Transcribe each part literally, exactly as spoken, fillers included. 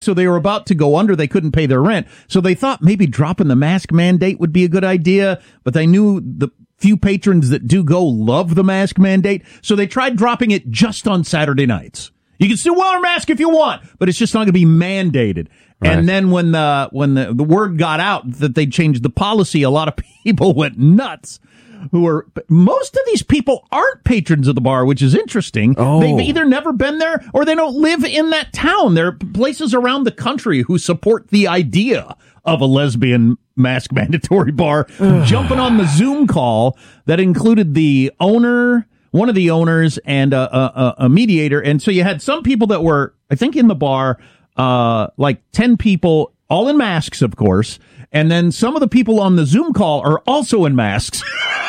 so they were about to go under. They couldn't pay their rent. So they thought maybe dropping the mask mandate would be a good idea, but they knew the few patrons that do go love the mask mandate. So they tried dropping it just on Saturday nights. You can still wear a mask if you want, but it's just not going to be mandated. Right. And then when the when the, the word got out that they changed the policy, a lot of people went nuts. Who are most of these people aren't patrons of the bar, which is interesting. Oh. They've either never been there or they don't live in that town. There are places around the country who support the idea of a lesbian mask mandatory bar. Jumping on the Zoom call that included the owner, one of the owners, and a, a, a mediator. And so you had some people that were, I think, in the bar, uh, like ten people, all in masks, of course. And then some of the people on the Zoom call are also in masks.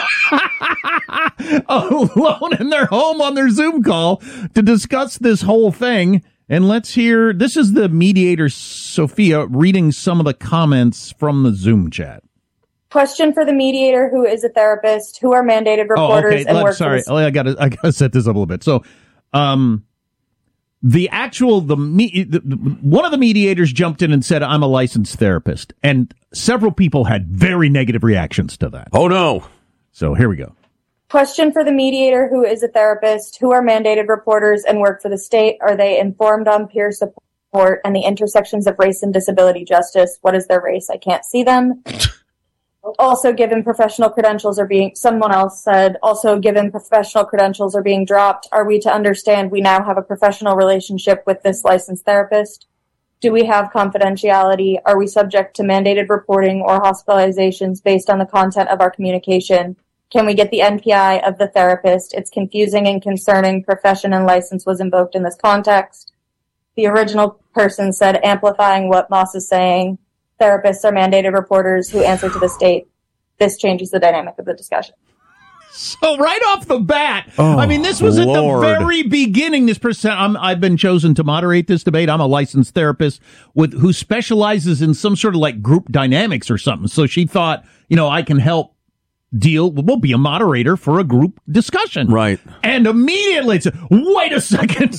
Alone in their home on their Zoom call to discuss this whole thing. And let's hear, this is the mediator, Sophia, reading some of the comments from the Zoom chat. Question for the mediator, who is a therapist, who are mandated reporters oh, okay. and Let, work sorry, for the... I gotta, I gotta set this up a little bit. So, um, the actual, the, me, the, the one of the mediators jumped in and said, I'm a licensed therapist. And several people had very negative reactions to that. Oh, no. So here we go. Question for the mediator, who is a therapist, who are mandated reporters and work for the state. Are they informed on peer support and the intersections of race and disability justice? What is their race? I can't see them. Also, given professional credentials are being, someone else said, also given professional credentials are being dropped, are we to understand we now have a professional relationship with this licensed therapist? Do we have confidentiality? Are we subject to mandated reporting or hospitalizations based on the content of our communication? Can we get the N P I of the therapist? It's confusing and concerning. Profession and license was invoked in this context. The original person said, amplifying what Moss is saying, therapists are mandated reporters who answer to the state. This changes the dynamic of the discussion. So right off the bat, oh, I mean, this was Lord. at the very beginning. This person, I'm, I've been chosen to moderate this debate. I'm a licensed therapist with who specializes in some sort of like group dynamics or something. So she thought, you know, I can help deal. We'll be a moderator for a group discussion, right? And immediately, it's wait a second.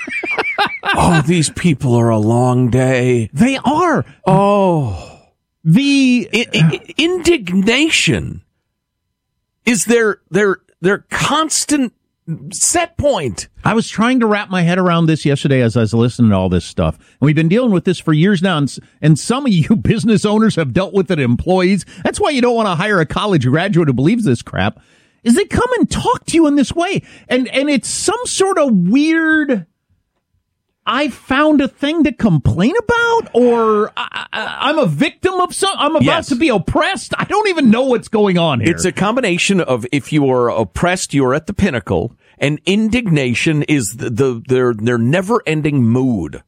Oh, these people are a long day. They are. Oh, the I- I- indignation is their their their constant set point. I was trying to wrap my head around this yesterday as I was listening to all this stuff. And we've been dealing with this for years now. And, and some of you business owners have dealt with it, employees. That's why you don't want to hire a college graduate who believes this crap, is they come and talk to you in this way. And, and it's some sort of weird, I found a thing to complain about, or I, I, I'm a victim of some, I'm about Yes. to be oppressed. I don't even know what's going on here. It's a combination of if you are oppressed, you're at the pinnacle, and indignation is the, the their their never ending mood.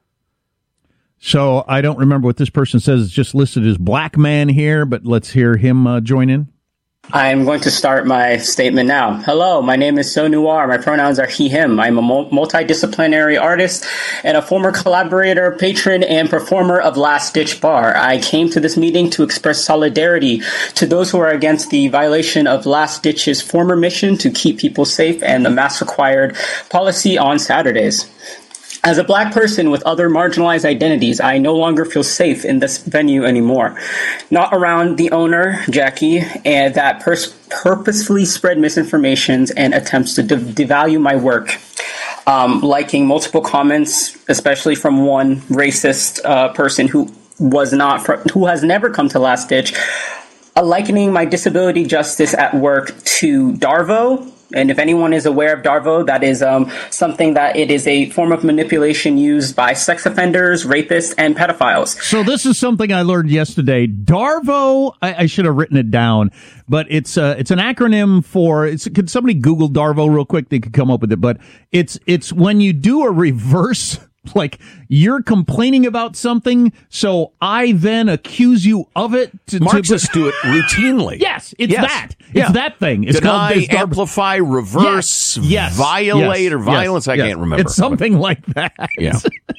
So I don't remember what this person says. It's just listed as black man here, but let's hear him uh, join in. I'm going to start my statement now. Hello, my name is So Noir. My pronouns are he, him. I'm a multidisciplinary artist and a former collaborator, patron, and performer of Last Ditch Bar. I came to this meeting to express solidarity to those who are against the violation of Last Ditch's former mission to keep people safe and the mask-required policy on Saturdays. As a black person with other marginalized identities, I no longer feel safe in this venue anymore. Not around the owner, Jackie, and that pers- purposefully spread misinformation and attempts to de- devalue my work. Um, liking multiple comments, especially from one racist uh, person who was not, fr- who has never come to Last Ditch, uh, likening my disability justice at work to Darvo. And if anyone is aware of Darvo, that is um, something that it is a form of manipulation used by sex offenders, rapists, and pedophiles. So this is something I learned yesterday. Darvo, I, I should have written it down, but it's uh, it's an acronym for. It's, could somebody Google Darvo real quick? They could come up with it. But it's it's when you do a reverse. Like, you're complaining about something, so I then accuse you of it. To, Marxists to, do it routinely. Yes, it's Yes. that. It's Yeah. that thing. It's Deny, called it's amplify, reverse, yes, yes, violate, yes, or violence. yes, I yes. can't remember. It's something like that. Yeah.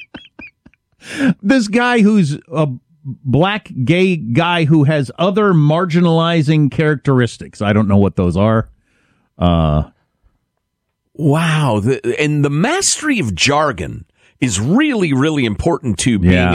This guy who's a black gay guy who has other marginalizing characteristics. I don't know what those are. Uh, wow. The, and the mastery of jargon is really, really important to being yeah.